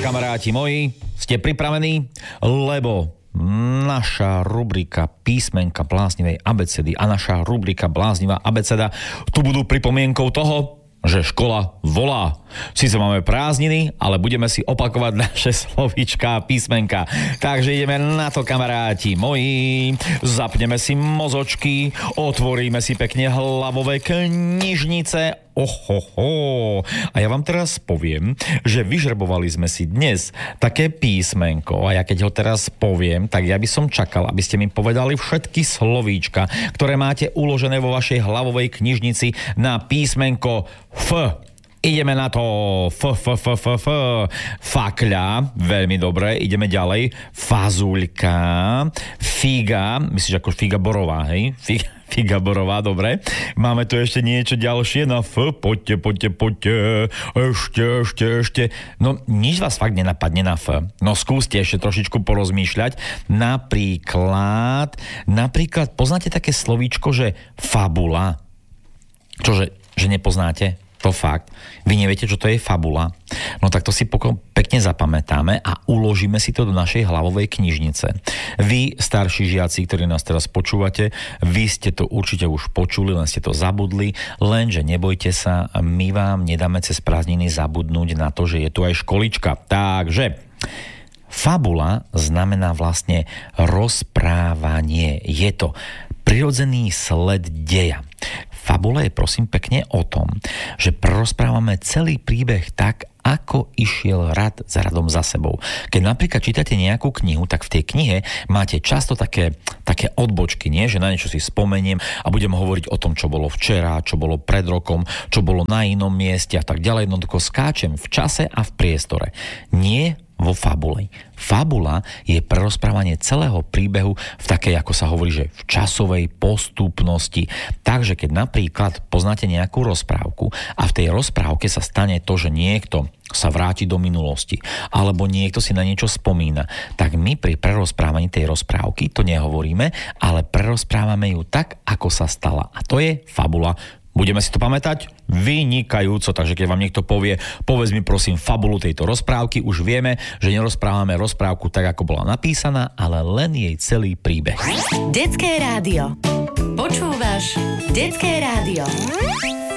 kamaráti moji, ste pripravení? Lebo naša rubrika písmenka bláznivej abecedy a naša rubrika bláznivá abeceda tu budú pripomienkou toho, že škola volá. Sice máme prázdniny, ale budeme si opakovať naše slovíčka a písmenka. Takže ideme na to, kamaráti moji. Zapneme si mozočky, otvoríme si pekne hlavové knižnice. Ohoho. A ja vám teraz poviem, že vyžrebovali sme si dnes také písmenko a ja keď ho teraz poviem, tak ja by som čakal, aby ste mi povedali všetky slovíčka, ktoré máte uložené vo vašej hlavovej knižnici na písmenko F. Ideme na to. F. Fakľa. Veľmi dobre. Ideme ďalej. Fazuľka. Figa. Myslíš ako figa borová, hej? Figa borová, dobre. Máme tu ešte niečo ďalšie na F. Poďte. Ešte. No, nič vás fakt nenapadne na F. No, skúste ešte trošičku porozmýšľať. Napríklad, poznáte také slovíčko, že fabula? Čože, že nepoznáte? To fakt. Vy neviete, čo to je fabula? No tak to si pekne zapamätáme a uložíme si to do našej hlavovej knižnice. Vy, starší žiaci, ktorí nás teraz počúvate, vy ste to určite už počuli, len ste to zabudli, lenže nebojte sa, my vám nedáme cez prázdniny zabudnúť na to, že je tu aj školička. Takže fabula znamená vlastne rozprávanie. Je to prirodzený sled deja. Fabula je prosím pekne o tom, že prerozprávame celý príbeh tak, ako išiel rad za radom za sebou. Keď napríklad čítate nejakú knihu, tak v tej knihe máte často také odbočky, nie? Že na niečo si spomeniem a budem hovoriť o tom, čo bolo včera, čo bolo pred rokom, čo bolo na inom mieste a tak ďalej. Jednoducho skáčem v čase a v priestore. Nie vo fabule. Fabula je prerozprávanie celého príbehu v takej, ako sa hovorí, že v časovej postupnosti. Takže keď napríklad poznáte nejakú rozprávku a v tej rozprávke sa stane to, že niekto sa vráti do minulosti alebo niekto si na niečo spomína, tak my pri prerozprávaní tej rozprávky to nehovoríme, ale prerozprávame ju tak, ako sa stala. A to je fabula. Budeme si to pamätať? Vynikajúco, takže keď vám niekto povie, povedz mi prosím fabulu tejto rozprávky, už vieme, že nerozprávame rozprávku tak, ako bola napísaná, ale len jej celý príbeh. Detské rádio. Počúvaš Detské rádio.